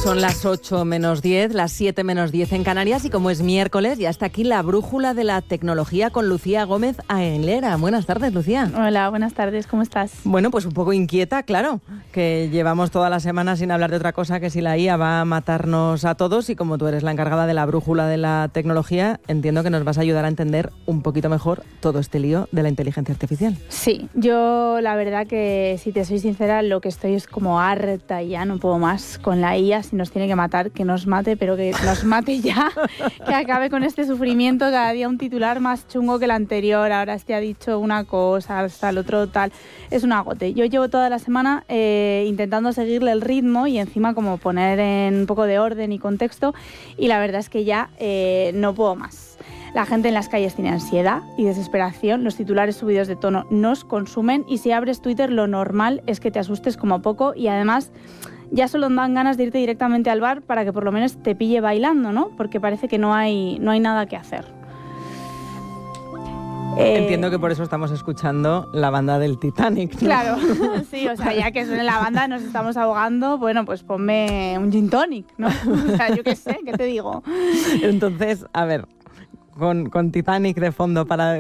Son las 8 menos 10, las 7 menos 10 en Canarias y como es miércoles ya está aquí la brújula de la tecnología con Lucía Gómez Aguilera. Buenas tardes, Lucía. Hola, buenas tardes, ¿cómo estás? Bueno, pues un poco inquieta, claro, que llevamos toda la semana sin hablar de otra cosa que si la IA va a matarnos a todos y como tú eres la encargada de la brújula de la tecnología, entiendo que nos vas a ayudar a entender un poquito mejor todo este lío de la inteligencia artificial. Sí, yo la verdad que si te soy sincera, lo que estoy es como harta y ya no puedo más con la IA. Si nos tiene que matar, que nos mate, pero que nos mate ya, que acabe con este sufrimiento, cada día un titular más chungo que el anterior, ahora este ha dicho una cosa, hasta el otro tal, es un agote. Yo llevo toda la semana intentando seguirle el ritmo y encima como poner en un poco de orden y contexto y la verdad es que ya no puedo más. La gente en las calles tiene ansiedad y desesperación, los titulares subidos de tono nos consumen y si abres Twitter lo normal es que te asustes como poco y además ya solo dan ganas de irte directamente al bar para que por lo menos te pille bailando, ¿no? Porque parece que no hay nada que hacer. Entiendo que por eso estamos escuchando la banda del Titanic, ¿no? Claro, sí, o sea, ya que suene la banda nos estamos ahogando, bueno, pues ponme un gin tonic, ¿no? O sea, yo qué sé, ¿qué te digo? Entonces, a ver, con Titanic de fondo para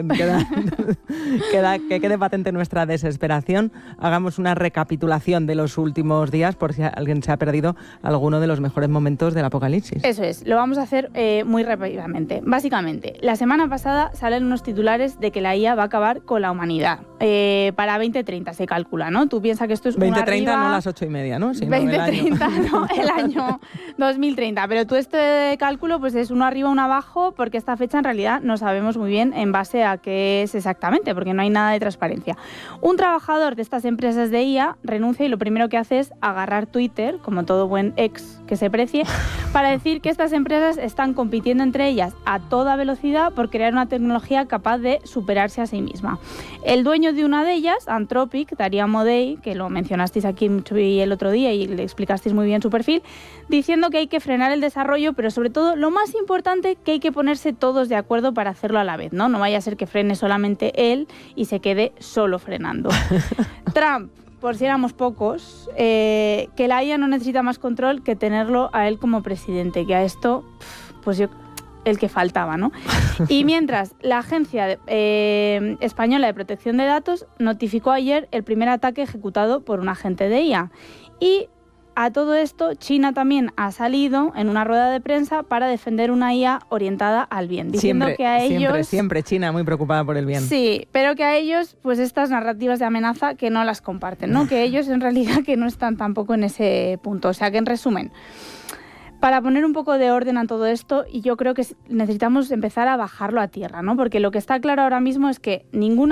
que quede patente nuestra desesperación, hagamos una recapitulación de los últimos días por si alguien se ha perdido alguno de los mejores momentos del apocalipsis. Eso es, lo vamos a hacer muy rápidamente. Básicamente, la semana pasada salen unos titulares de que la IA va a acabar con la humanidad. Para 2030 se calcula, ¿no? Tú piensas que esto es 2030 arriba, no las 8:30, ¿no? Sino 2030 no, el año 2030. Pero tú este cálculo pues es uno arriba, uno abajo, porque esta fecha en realidad no sabemos muy bien en base a qué es exactamente, porque no hay nada de transparencia. Un trabajador de estas empresas de IA renuncia y lo primero que hace es agarrar Twitter, como todo buen ex que se precie, para decir que estas empresas están compitiendo entre ellas a toda velocidad por crear una tecnología capaz de superarse a sí misma. El dueño de una de ellas, Anthropic, Darío Amodei, que lo mencionasteis aquí mucho el otro día y le explicasteis muy bien su perfil, diciendo que hay que frenar el desarrollo, pero sobre todo, lo más importante, que hay que ponerse todos de acuerdo para hacerlo a la vez, ¿no? No vaya a ser que frene solamente él y se quede solo frenando. Trump, por si éramos pocos, que la IA no necesita más control que tenerlo a él como presidente, que a esto, pues yo... el que faltaba, ¿no? Y mientras, la Agencia Española de Protección de Datos notificó ayer el primer ataque ejecutado por un agente de IA. Y a todo esto, China también ha salido en una rueda de prensa para defender una IA orientada al bien, diciendo que a ellos... Siempre China muy preocupada por el bien. Sí, pero que a ellos, pues estas narrativas de amenaza que no las comparten, ¿no? Que ellos en realidad que no están tampoco en ese punto. O sea, que en resumen... Para poner un poco de orden a todo esto, y yo creo que necesitamos empezar a bajarlo a tierra, ¿no? Porque lo que está claro ahora mismo es que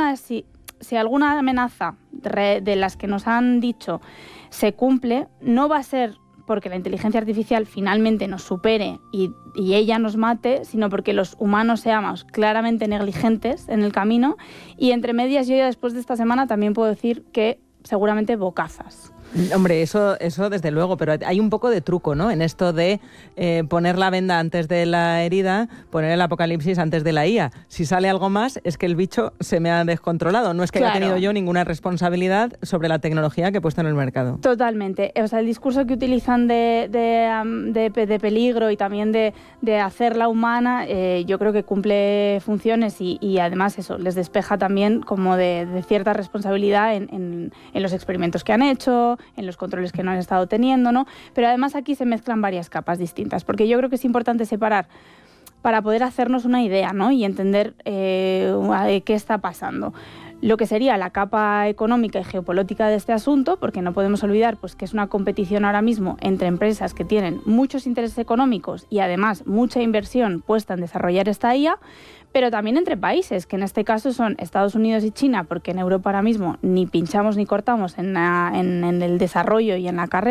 si alguna amenaza de las que nos han dicho se cumple, no va a ser porque la inteligencia artificial finalmente nos supere y ella nos mate, sino porque los humanos seamos claramente negligentes en el camino. Y entre medias, yo ya después de esta semana también puedo decir que seguramente bocazas. Hombre, eso desde luego, pero hay un poco de truco, ¿no? En esto de poner la venda antes de la herida, poner el apocalipsis antes de la IA. Si sale algo más, es que el bicho se me ha descontrolado. No es que haya tenido yo ninguna responsabilidad sobre la tecnología que he puesto en el mercado. Totalmente. O sea, el discurso que utilizan de peligro y también de hacerla humana, yo creo que cumple funciones y además eso les despeja también como de cierta responsabilidad en los experimentos que han hecho, en los controles que no han estado teniendo, ¿no? Pero además aquí se mezclan varias capas distintas, porque yo creo que es importante separar para poder hacernos una idea, ¿no? Y entender qué está pasando. Lo que sería la capa económica y geopolítica de este asunto, porque no podemos olvidar pues, que es una competición ahora mismo entre empresas que tienen muchos intereses económicos y además mucha inversión puesta en desarrollar esta IA, pero también entre países, que en este caso son Estados Unidos y China, porque en Europa ahora mismo ni pinchamos ni cortamos en el desarrollo y en la carrera.